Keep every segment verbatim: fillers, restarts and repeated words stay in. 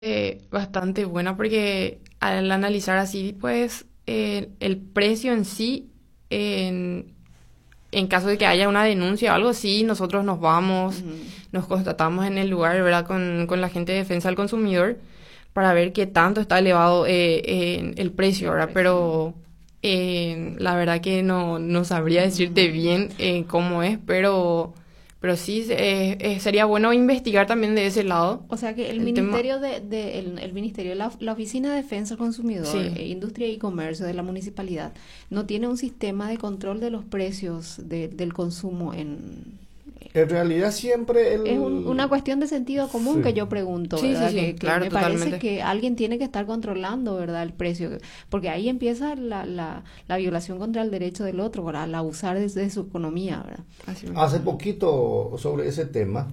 eh, bastante buena porque al analizar así, pues eh, el precio en sí, en, en caso de que haya una denuncia o algo así, nosotros nos vamos, Ujú. nos constatamos en el lugar, ¿verdad? Con, con la gente de defensa del consumidor para ver qué tanto está elevado eh, en el precio, El ¿verdad? precio. Pero eh, la verdad que no, no sabría decirte Ujú. bien eh, cómo es, pero, pero sí eh, eh, sería bueno investigar también de ese lado. O sea que el El tema, Ministerio de, de- el, el Ministerio, la, la Oficina de Defensa del Consumidor, sí. eh, Industria y Comercio de la Municipalidad, no tiene un sistema de control de los precios de- del consumo en... En realidad siempre Es un- una el... cuestión de sentido común Sí. que yo pregunto, Sí, sí, ¿verdad? sí, Que, que claro, me parece totalmente. que alguien tiene que estar controlando, ¿verdad? El precio, porque ahí empieza la, la, la violación contra el derecho del otro, ¿verdad? Al abusar de, de su economía, ¿verdad? Así mismo. Hace poquito sobre ese tema,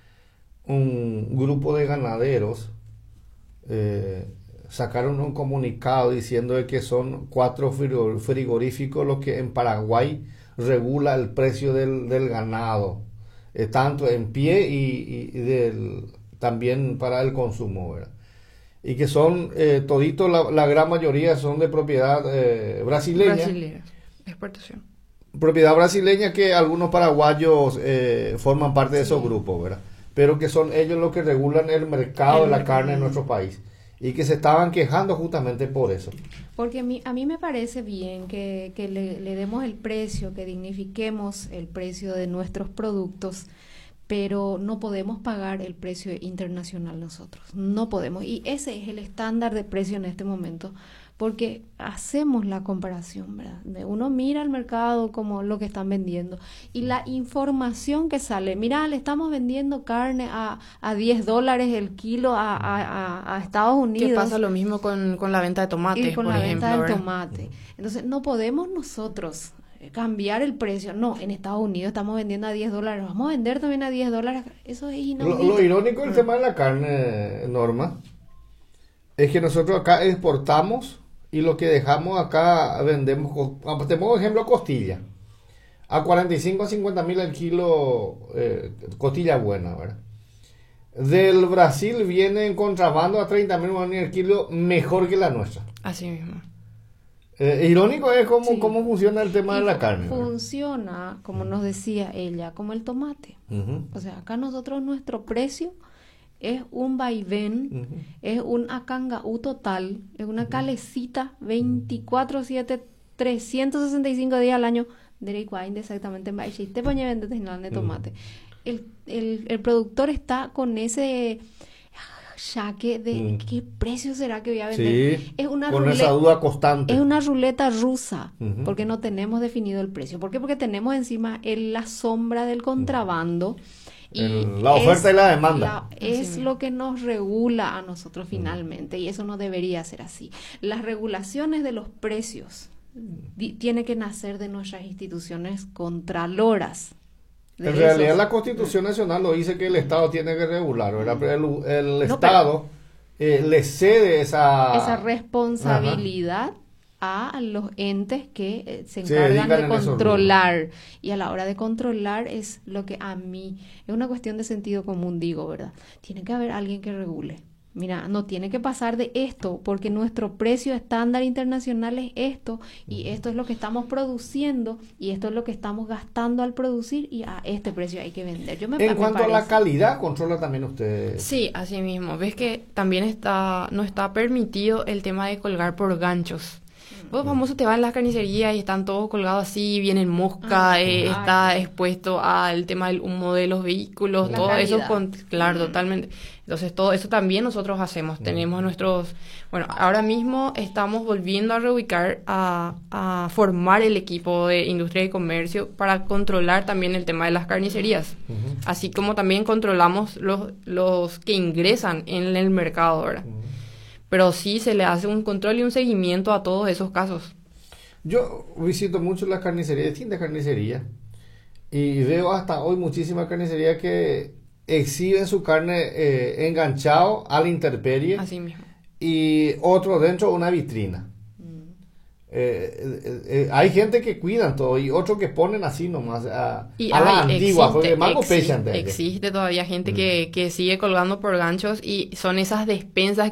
un grupo de ganaderos eh, sacaron un comunicado diciendo de que son cuatro frigo- frigoríficos los que en Paraguay regula el precio del, del ganado, eh, tanto en pie y, y- y del, también para el consumo, ¿verdad? Y que son, eh, todito, la, la gran mayoría son de propiedad eh, brasileña, Brasileña, exportación. propiedad brasileña que algunos paraguayos eh, forman parte de esos Sí. grupos, ¿verdad? Pero que son ellos los que regulan el mercado El de la mercado. carne en nuestro país y que se estaban quejando justamente por eso. Porque a mí, a mí me parece bien que, que le, le demos el precio, que dignifiquemos el precio de nuestros productos, pero no podemos pagar el precio internacional nosotros. No podemos. Y ese es el estándar de precio en este momento, porque hacemos la comparación, ¿verdad? De uno mira al mercado como lo que están vendiendo y la información que sale, mira, le estamos vendiendo carne a, a diez dólares el kilo a, a, a- a Estados Que pasa Unidos lo mismo con, con la venta de y tomates, con por la venta ejemplo, del ¿verdad? tomate. Entonces, no podemos nosotros eh, cambiar el precio. No, en Estados Unidos estamos vendiendo a diez dólares, vamos a vender también a diez dólares. Eso es Lo, lo inaudito. irónico del Mm. tema de la carne, Norma, es que nosotros acá exportamos y lo que dejamos acá vendemos, co- ah, te pongo ejemplo costilla, a cuarenta y cinco a cincuenta mil el kilo, eh, costilla buena, ¿verdad? Del Brasil viene en contrabando a treinta mil el kilo mejor que la nuestra. Así mismo. Eh, irónico es cómo, Sí. cómo funciona el tema Y de fu- la carne, ¿verdad? funciona, como nos decía ella, como el tomate. Ujú, O sea, acá nosotros nuestro precio es un vaivén, ujú, es un acangaú total, es una calecita veinticuatro siete, trescientos sesenta y cinco días al año. Derek Wine exactamente en Baixi, te pone vender de tomate. El, el, el productor está con ese jaque de Mm. qué precio será que voy a vender. Sí, Es una con esa ruleta, duda constante. es una ruleta rusa, Ujú. porque no tenemos definido el precio. ¿Por qué? Porque tenemos encima el- la sombra del contrabando y El- la oferta y la demanda. la- Así es mismo. lo que nos regula a nosotros finalmente, y eso no debería ser así. Las regulaciones de los precios di- tiene que nacer de nuestras instituciones contraloras. De En realidad esos- la Constitución Nacional lo dice que el Estado tiene que regular, ¿verdad? Pero el, el No, pero- Estado eh, le cede esa... esa responsabilidad a los entes que eh, se Se encargan dedican de en esos controlar. Y a la hora de controlar es lo que a mí, es una cuestión de sentido común, digo, ¿verdad? Tiene que haber alguien que regule. Mira, no tiene que pasar de esto, porque nuestro precio estándar internacional es esto, y esto es lo que estamos produciendo, y esto es lo que estamos gastando al producir, y a este precio hay que vender. Yo me, En me cuanto a la parece. calidad, controla también usted. Sí, así mismo. Ves que también está, no está permitido el tema de colgar por ganchos. Vos famoso te vas a las carnicerías y están todos colgados así, vienen mosca, Ah, eh, ay, está no. expuesto al tema del humo de los vehículos, La todo eso, calidad. con, claro, Mm. totalmente. Entonces todo eso también nosotros hacemos. Tenemos nuestros, bueno, ahora mismo estamos volviendo a reubicar, a, a formar el equipo de industria y comercio para controlar también el tema de las carnicerías. Ujú. Así como también controlamos los, los que ingresan en el mercado, ¿verdad? Ujú. Pero sí se le hace un control y un seguimiento a todos esos casos. Yo visito mucho las carnicerías, distintas carnicerías, y veo hasta hoy muchísimas carnicerías que exhiben su carne eh, enganchado a la intemperie Así mismo. y otro dentro de una vitrina. Mm. Eh, eh, eh, hay gente que cuidan todo y otros que ponen así nomás a, Y a la hay, antigua, existe, porque mango existe, pechan de ellos. existe todavía gente Mm. que, que sigue colgando por ganchos y son esas despensas